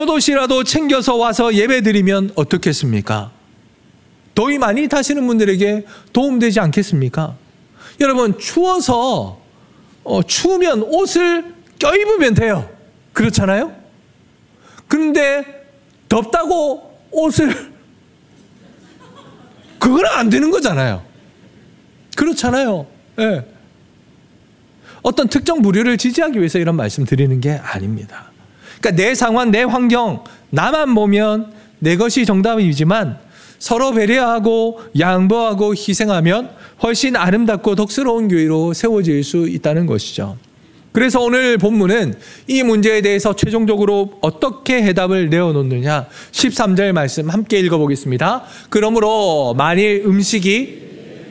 도시라도 챙겨서 와서 예배드리면 어떻겠습니까? 더위 많이 타시는 분들에게 도움되지 않겠습니까? 여러분, 추우면 옷을 껴입으면 돼요. 그렇잖아요? 그런데 덥다고 그건 안 되는 거잖아요. 그렇잖아요. 네. 어떤 특정 부류를 지지하기 위해서 이런 말씀 드리는 게 아닙니다. 그러니까 내 상황, 내 환경, 나만 보면 내 것이 정답이지만 서로 배려하고 양보하고 희생하면 훨씬 아름답고 덕스러운 교회로 세워질 수 있다는 것이죠. 그래서 오늘 본문은 이 문제에 대해서 최종적으로 어떻게 해답을 내어놓느냐, 13절 말씀 함께 읽어보겠습니다. 그러므로 만일 음식이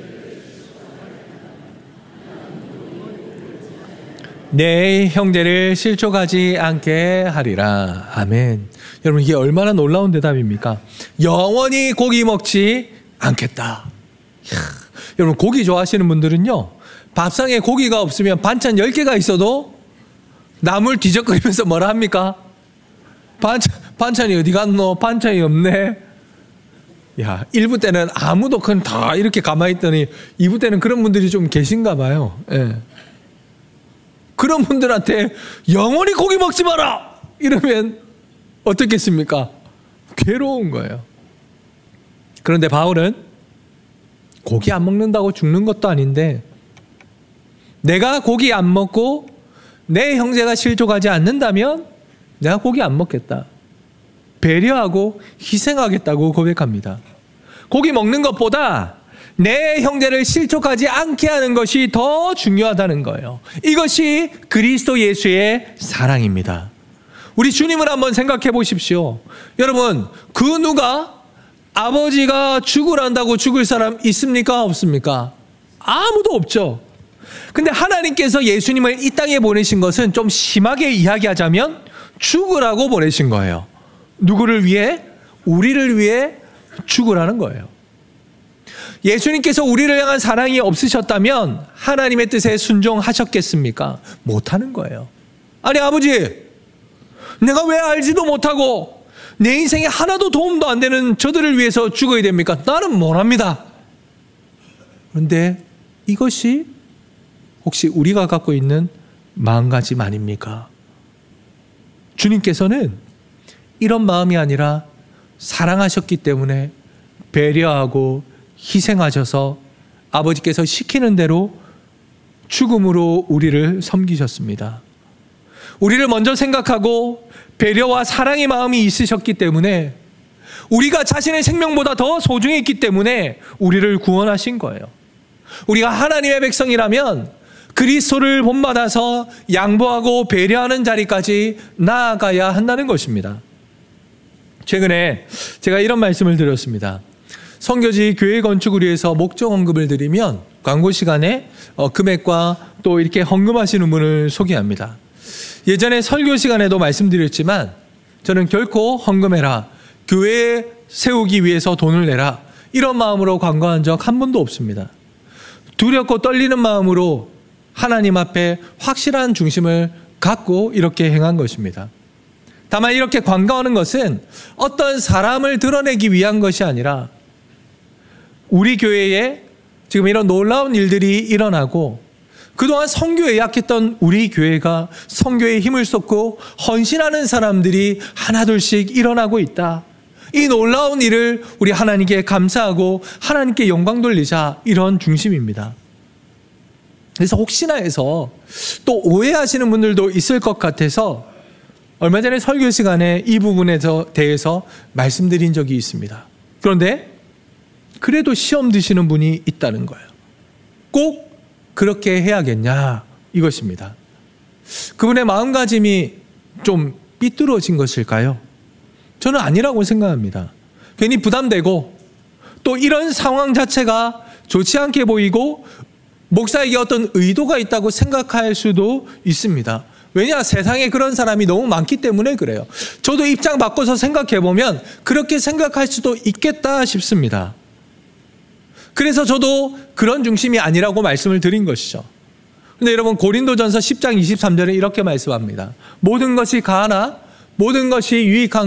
내 형제를 실족하지 않게 하리라. 아멘. 여러분, 이게 얼마나 놀라운 대답입니까? 영원히 고기 먹지 않겠다. 이야, 여러분, 고기 좋아하시는 분들은요, 밥상에 고기가 없으면 반찬 10개가 있어도 나물 뒤적거리면서 뭐라 합니까? 반찬이 어디 갔노? 반찬이 없네. 야, 1부 때는 아무도 그냥 다 이렇게 가만히 있더니 2부 때는 그런 분들이 좀 계신가 봐요. 예. 그런 분들한테 영원히 고기 먹지 마라! 이러면 어떻겠습니까? 괴로운 거예요. 그런데 바울은 고기 안 먹는다고 죽는 것도 아닌데, 내가 고기 안 먹고 내 형제가 실족하지 않는다면 내가 고기 안 먹겠다. 배려하고 희생하겠다고 고백합니다. 고기 먹는 것보다 내 형제를 실족하지 않게 하는 것이 더 중요하다는 거예요. 이것이 그리스도 예수의 사랑입니다. 우리 주님을 한번 생각해 보십시오. 여러분, 그 누가 아버지가 죽으란다고 죽을 사람 있습니까? 없습니까? 아무도 없죠. 근데 하나님께서 예수님을 이 땅에 보내신 것은 좀 심하게 이야기하자면 죽으라고 보내신 거예요. 누구를 위해? 우리를 위해 죽으라는 거예요. 예수님께서 우리를 향한 사랑이 없으셨다면 하나님의 뜻에 순종하셨겠습니까? 못하는 거예요. 아니, 아버지, 내가 왜 알지도 못하고 내 인생에 하나도 도움도 안 되는 저들을 위해서 죽어야 됩니까? 나는 못합니다. 그런데 이것이 혹시 우리가 갖고 있는 마음가짐 아닙니까? 주님께서는 이런 마음이 아니라 사랑하셨기 때문에 배려하고 희생하셔서 아버지께서 시키는 대로 죽음으로 우리를 섬기셨습니다. 우리를 먼저 생각하고 배려와 사랑의 마음이 있으셨기 때문에, 우리가 자신의 생명보다 더 소중했기 때문에 우리를 구원하신 거예요. 우리가 하나님의 백성이라면 그리스도를 본받아서 양보하고 배려하는 자리까지 나아가야 한다는 것입니다. 최근에 제가 이런 말씀을 드렸습니다. 선교지 교회 건축을 위해서 목적 헌금을 드리면 광고 시간에 금액과 또 이렇게 헌금하시는 분을 소개합니다. 예전에 설교 시간에도 말씀드렸지만 저는 결코 헌금해라, 교회 세우기 위해서 돈을 내라, 이런 마음으로 광고한 적 한 번도 없습니다. 두렵고 떨리는 마음으로 하나님 앞에 확실한 중심을 갖고 이렇게 행한 것입니다. 다만 이렇게 광고하는 것은 어떤 사람을 드러내기 위한 것이 아니라 우리 교회에 지금 이런 놀라운 일들이 일어나고 그동안 선교에 약했던 우리 교회가 선교에 힘을 쏟고 헌신하는 사람들이 하나둘씩 일어나고 있다. 이 놀라운 일을 우리 하나님께 감사하고 하나님께 영광 돌리자, 이런 중심입니다. 그래서 혹시나 해서 또 오해하시는 분들도 있을 것 같아서 얼마 전에 설교 시간에 이 부분에 대해서 말씀드린 적이 있습니다. 그런데 그래도 시험 드시는 분이 있다는 거예요. 꼭 그렇게 해야겠냐, 이것입니다. 그분의 마음가짐이 좀 삐뚤어진 것일까요? 저는 아니라고 생각합니다. 괜히 부담되고 또 이런 상황 자체가 좋지 않게 보이고 목사에게 어떤 의도가 있다고 생각할 수도 있습니다. 왜냐? 세상에 그런 사람이 너무 많기 때문에 그래요. 저도 입장 바꿔서 생각해보면 그렇게 생각할 수도 있겠다 싶습니다. 그래서 저도 그런 중심이 아니라고 말씀을 드린 것이죠. 근데 여러분, 고린도전서 10장 23절에 이렇게 말씀합니다. 모든 것이 가하나 모든 것이 유익한